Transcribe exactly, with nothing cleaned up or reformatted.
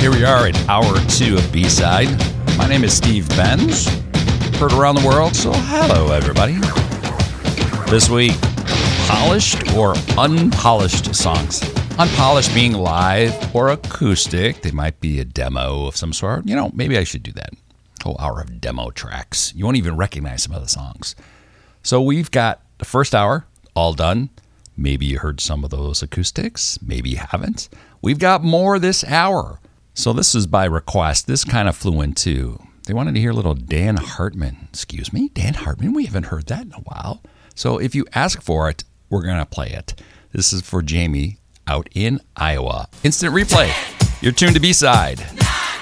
Here we are at hour two of B-Side. My name is Steve Benz. Heard around the world, so hello, everybody. This week, polished or unpolished songs. Unpolished being live or acoustic. They might be a demo of some sort. You know, maybe I should do that. Whole hour of demo tracks. You won't even recognize some of the songs. So we've got the first hour all done. Maybe you heard some of those acoustics. Maybe you haven't. We've got more this hour. So this is by request. This kind of flew in too. They wanted to hear a little Dan Hartman. Excuse me, Dan Hartman? We haven't heard that in a while. So if you ask for it, we're going to play it. This is for Jamie out in Iowa. Instant replay. You're tuned to B-Side.